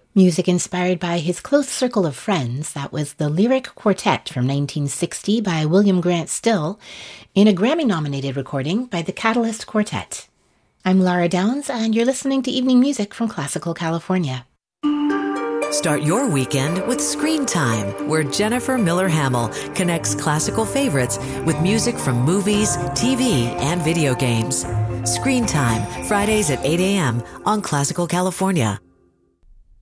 Music inspired by his close circle of friends, that was the Lyric Quartet from 1960 by William Grant Still, in a Grammy-nominated recording by the Catalyst Quartet. I'm Laura Downs, and you're listening to Evening Music from Classical California. Start your weekend with Screen Time, where Jennifer Miller-Hamill connects classical favorites with music from movies, TV, and video games. Screen Time, Fridays at 8 a.m. on Classical California.